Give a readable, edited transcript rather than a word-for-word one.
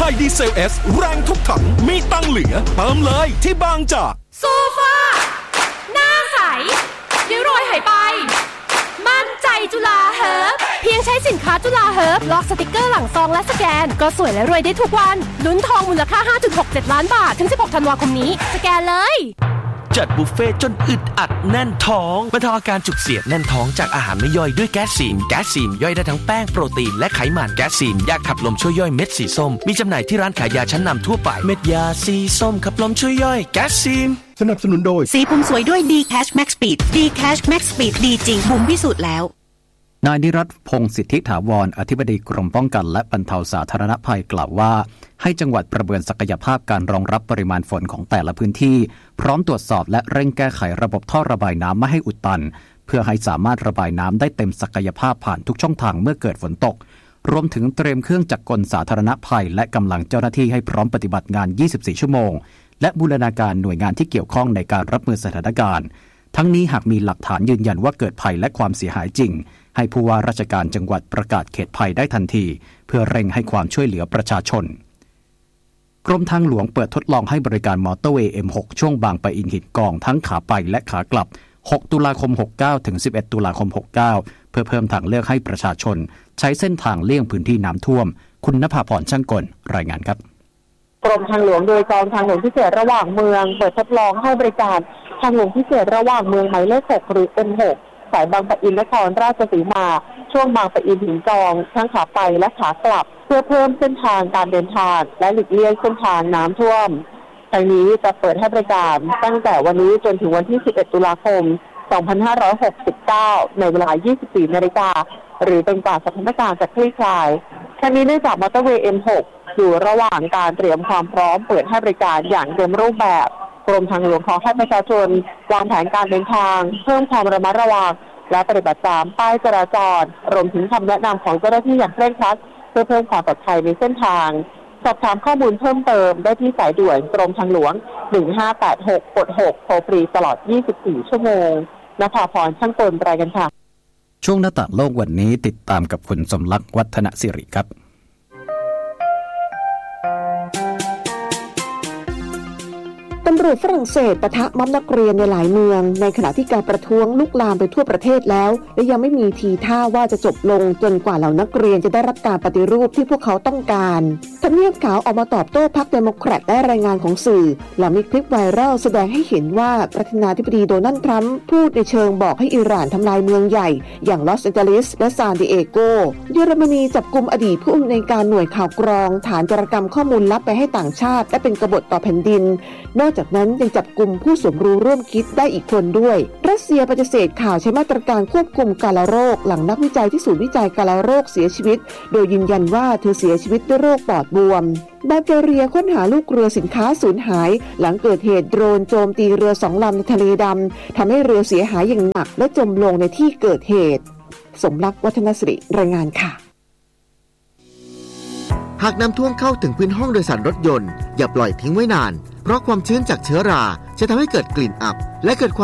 ได้ดีเซล S แรงทุกถังมีตังเหลือเติมเลยที่บางจากโซฟาหน้าใสริ้วรอยหายไปมั่นใจจุฬาเฮิร์บเพียงใช้สินค้าจุฬาเฮิร์บล็อกสติกเกอร์หลังซองและสแกนก็สวยและรวยได้ทุกวันลุ้นทองมูลค่า 5.67 ล้านบาทถึง16ธันวาคมนี้สแกนเลยจัดบุฟเฟ่จนอึดอัดแน่นท้องบรรเทาอาการจุกเสียดแน่นท้องจากอาหารไม่ย่อยด้วยแก๊สซีนย่อยได้ทั้งแป้งโปรตีนและไขมันแก๊สซีนยาขับลมช่วยย่อยเม็ดสีส้มมีจำหน่ายที่ร้านขายยาชั้นนำทั่วไปเม็ดยาสีส้มขับลมช่วยย่อยแก๊สซีนสนับสนุนโดยสีผมสวยด้วย D Cash Max Speed D Cash Max Speed ดีจริงบุ๋มพิสูจน์แล้วนายนิรัตน์พงษ์สิทธิถาวรอธิบดีกรมป้องกันและบรรเทาสาธารณภัยกล่าวว่าให้จังหวัดประเมินศักยภาพการรองรับปริมาณฝนของแต่ละพื้นที่พร้อมตรวจสอบและเร่งแก้ไขระบบท่อระบายน้ำไม่ให้อุดตันเพื่อให้สามารถระบายน้ำได้เต็มศักยภาพผ่านทุกช่องทางเมื่อเกิดฝนตกรวมถึงเตรียมเครื่องจักรกลสาธารณภัยและกำลังเจ้าหน้าที่ให้พร้อมปฏิบัติงาน 24 ชั่วโมงและบูรณาการหน่วยงานที่เกี่ยวข้องในการรับมือสถานการณ์ทั้งนี้หากมีหลักฐานยืนยันว่าเกิดภัยและความเสียหายจริงให้ผู้ว่าราชการจังหวัดประกาศเขตภัยได้ทันทีเพื่อเร่งให้ความช่วยเหลือประชาชนกรมทางหลวงเปิดทดลองให้บริการมอเตอร์เวย์ M6 ช่วงบางปะอินหินกองทั้งขาไปและขากลับ6ตุลาคม69ถึง11ตุลาคม69เพื่อเพิ่มทางเลือกให้ประชาชนใช้เส้นทางเลี่ยงพื้นที่น้ำท่วมคุณณภาพรช่างกลรายงานครับกรมทางหลวงโดยกองทางหลวงพิเศษระหว่างเมืองเปิดทดลองให้บริการทางหลวงพิเศษระหว่างเมืองหมายเลข6หรือ M6 สายบางปะอินนครราชสีมาช่วงบางปะอินหินกองทั้งขาไปและขากลับเพื่อเพิ่มเส้นทางการเดินทางและหลีกเลี่ยงเส้นทางน้ำท่วมทางนี้จะเปิดให้บริการตั้งแต่วันนี้จนถึงวันที่11ตุลาคม2569ในเวลา 24 นาฬิกาหรือเป็นกว่าสถานการณ์จะคลี่คลายทั้งนี้เนื่องจากมอเตอร์เวย์ M6 อยู่ระหว่างการเตรียมความพร้อมเปิดให้บริการอย่างเต็มรูปแบบกรมทางหลวงขอให้ประชาชนวางแผนการเดินทางเพิ่มความระมัดระวังและปฏิบัติตามป้ายจราจรรวมถึงคำแนะนำของเจ้าหน้าที่อย่างเคร่งครัดเพื่อเพิ่มความปลอดภัยในเส้นทางสอบถามข้อมูลเพิ่มเติมได้ที่สายด่วนกรมทางหลวง1586กด6โทรฟรีตลอด24ชั่วโมงณภาพรช่างกลรายงานค่ะช่วงหน้าต่างโลกวันนี้ติดตามกับคุณสมรักษ์วัฒนศิริครับตำรวจฝรั่งเศสปะทะม็อบนักเรียนในหลายเมืองในขณะที่การประท้วงลุกลามไปทั่วประเทศแล้วและยังไม่มีทีท่าว่าจะจบลงจนกว่าเหล่านักเรียนจะได้รับการปฏิรูปที่พวกเขาต้องการทำเนียบขาวออกมาตอบโต้พรรคเดโมแครตและรายงานของสื่อหลังมีคลิปไวรัลแสดงให้เห็นว่าประธานาธิบดีโดนัลด์ทรัมป์พูดในเชิงบอกให้อิหร่านทำลายเมืองใหญ่อย่างลอสแอนเจลิสและซานดิเอโกเยอรมนีจับกุมอดีตผู้อำนวยการหน่วยข่าวกรองฐานจารกรรมข้อมูลลับไปให้ต่างชาติและเป็นกบฏต่อแผ่นดินนอกจากนั้นยังจับกลุ่มผู้สมรู้ร่วมคิดได้อีกคนด้วยรัสเซียปฏิเสธข่าวใช้มาตรการควบคุมกาฬโรคหลังนักวิจัยที่ศูนย์วิจัยกาฬโรคเสียชีวิตโดยยืนยันว่าเธอเสียชีวิตด้วยโรคปอดบวมบัลแกเรียค้นหาลูกเรือสินค้าสูญหายหลังเกิดเหตุโดรนโจมตีเรือ2 ลำในทะเลดำทำให้เรือเสียหายอย่างหนักและจมลงในที่เกิดเหตุสมรักษ์วัฒนศิริรายงานค่ะหากน้ำท่วมเข้าถึงพื้นห้องโดยสารรถยนต์อย่าปล่อยทิ้งไว้นานเพราะความชื้นจากเชื้อราจะทำให้เกิดกลิ่นอับและเกิด